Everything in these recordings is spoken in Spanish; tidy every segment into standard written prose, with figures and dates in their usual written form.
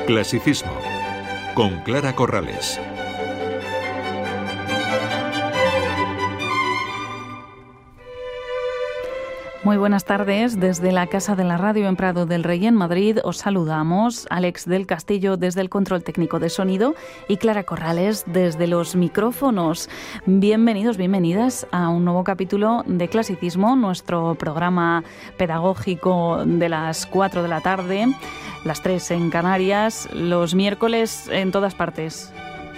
Clasicismo, con Clara Corrales. Muy buenas tardes. Desde la Casa de la Radio en Prado del Rey en Madrid os saludamos Alex del Castillo desde el control técnico de sonido y Clara Corrales desde los micrófonos. Bienvenidos, bienvenidas a un nuevo capítulo de Clasicismo, nuestro programa pedagógico de las 4 de la tarde, las 3 en Canarias, los miércoles en todas partes.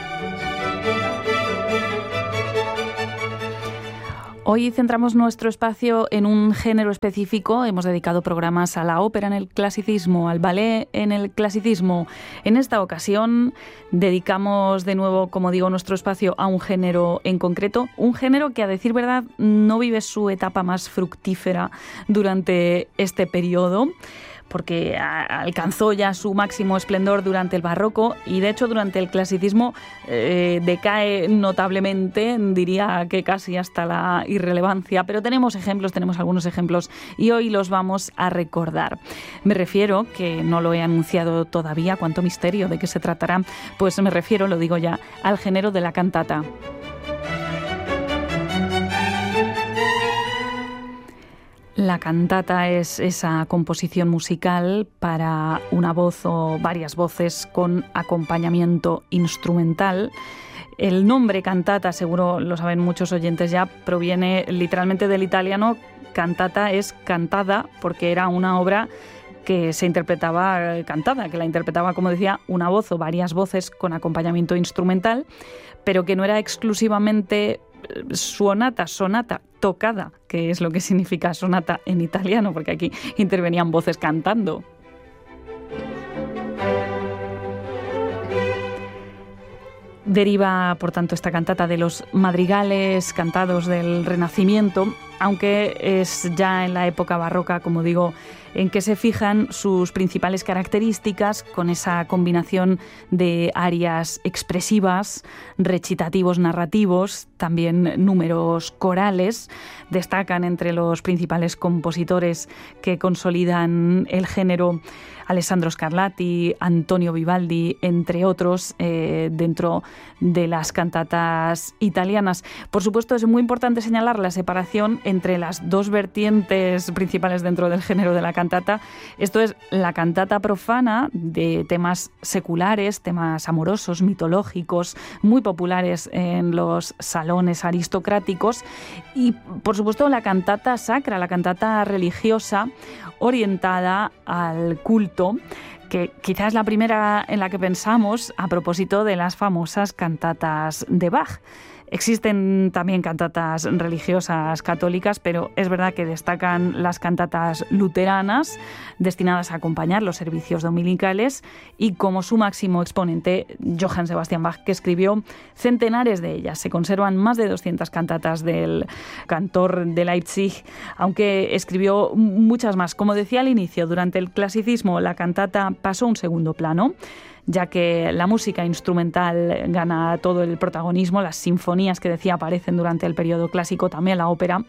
Hoy centramos nuestro espacio en un género específico. Hemos dedicado programas a la ópera en el clasicismo, al ballet en el clasicismo. En esta ocasión dedicamos de nuevo, como digo, nuestro espacio a un género en concreto. Un género que, a decir verdad, no vive su etapa más fructífera durante este periodo, porque alcanzó ya su máximo esplendor durante el barroco y de hecho durante el clasicismo decae notablemente, diría que casi hasta la irrelevancia, pero tenemos algunos ejemplos y hoy los vamos a recordar. Me refiero, que no lo he anunciado todavía, cuánto misterio de qué se tratará, pues me refiero, lo digo ya, al género de la cantata. La cantata es esa composición musical para una voz o varias voces con acompañamiento instrumental. El nombre cantata, seguro lo saben muchos oyentes ya, proviene literalmente del italiano. Cantata es cantada porque era una obra que se interpretaba cantada, que la interpretaba, como decía, una voz o varias voces con acompañamiento instrumental, pero que no era exclusivamente sonata tocada, que es lo que significa sonata en italiano, porque aquí intervenían voces cantando. Deriva, por tanto, esta cantata de los madrigales cantados del Renacimiento, aunque es ya en la época barroca, como digo, en que se fijan sus principales características con esa combinación de arias expresivas, recitativos narrativos, también números corales. Destacan entre los principales compositores que consolidan el género Alessandro Scarlatti, Antonio Vivaldi, entre otros, dentro de las cantatas italianas. Por supuesto, es muy importante señalar la separación entre las dos vertientes principales dentro del género de la cantata. Esto es la cantata profana, de temas seculares, temas amorosos, mitológicos, muy populares en los salones aristocráticos, y por supuesto la cantata sacra, la cantata religiosa, orientada al culto, que quizás es la primera en la que pensamos a propósito de las famosas cantatas de Bach. Existen también cantatas religiosas católicas, pero es verdad que destacan las cantatas luteranas, destinadas a acompañar los servicios dominicales, y como su máximo exponente, Johann Sebastian Bach, que escribió centenares de ellas. Se conservan más de 200 cantatas del cantor de Leipzig, aunque escribió muchas más. Como decía al inicio, durante el clasicismo la cantata pasó a un segundo plano, ya que la música instrumental gana todo el protagonismo. Las sinfonías que decía aparecen durante el periodo clásico, también la ópera,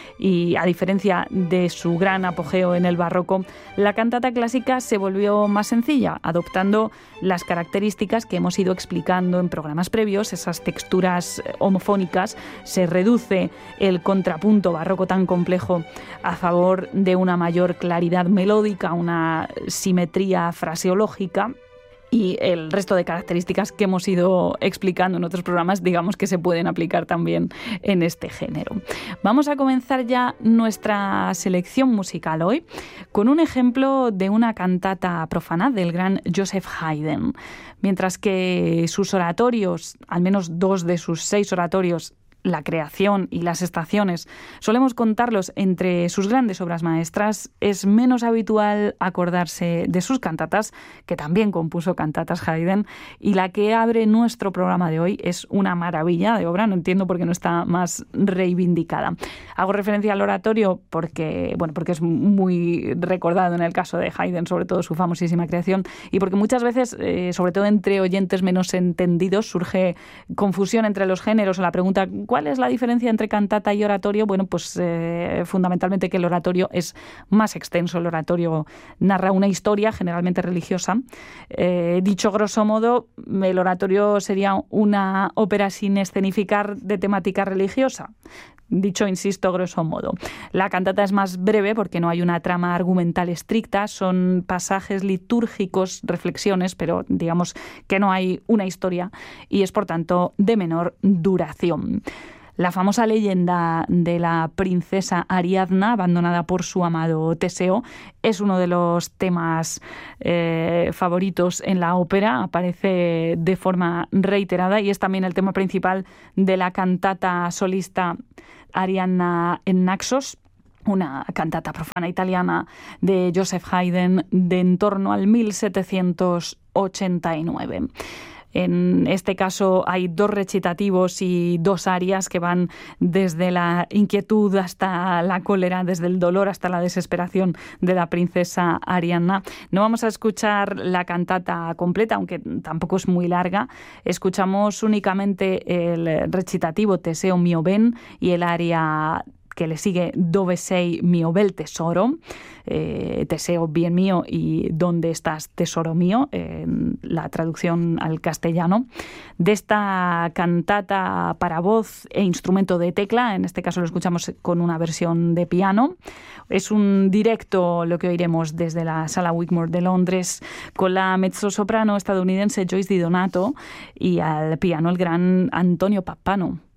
y a diferencia de su gran apogeo en el barroco, la cantata clásica se volvió más sencilla, adoptando las características que hemos ido explicando en programas previos, esas texturas homofónicas. Se reduce el contrapunto barroco tan complejo a favor de una mayor claridad melódica, una simetría fraseológica, y el resto de características que hemos ido explicando en otros programas, digamos que se pueden aplicar también en este género. Vamos a comenzar ya nuestra selección musical hoy con un ejemplo de una cantata profana del gran Joseph Haydn. Mientras que sus oratorios, al menos 2 de sus 6 oratorios, La creación y las estaciones, solemos contarlos entre sus grandes obras maestras, es menos habitual acordarse de sus cantatas, que también compuso cantatas Haydn, y la que abre nuestro programa de hoy es una maravilla de obra. No entiendo por qué no está más reivindicada. Hago referencia al oratorio porque es muy recordado en el caso de Haydn, sobre todo su famosísima creación, y porque muchas veces, sobre todo entre oyentes menos entendidos, surge confusión entre los géneros, o la pregunta: ¿Cuál es la diferencia entre cantata y oratorio? Bueno, pues fundamentalmente que el oratorio es más extenso. El oratorio narra una historia, generalmente religiosa. Dicho grosso modo, el oratorio sería una ópera sin escenificar de temática religiosa. Dicho, insisto, grosso modo. La cantata es más breve porque no hay una trama argumental estricta, son pasajes litúrgicos, reflexiones, pero digamos que no hay una historia y es, por tanto, de menor duración. La famosa leyenda de la princesa Ariadna, abandonada por su amado Teseo, es uno de los temas favoritos en la ópera. Aparece de forma reiterada y es también el tema principal de la cantata solista Arianna en Naxos, una cantata profana italiana de Joseph Haydn de en torno al 1789. En este caso hay 2 recitativos y 2 arias que van desde la inquietud hasta la cólera, desde el dolor hasta la desesperación de la princesa Arianna. No vamos a escuchar la cantata completa, aunque tampoco es muy larga. Escuchamos únicamente el recitativo Teseo mio ben y el aria que le sigue Dove sei mio bel tesoro, Teseo bien mío y ¿dónde estás tesoro mío?, en la traducción al castellano, de esta cantata para voz e instrumento de tecla. En este caso lo escuchamos con una versión de piano. Es un directo lo que oiremos desde la Sala Wigmore de Londres, con la mezzosoprano estadounidense Joyce Di Donato y al piano el gran Antonio Pappano.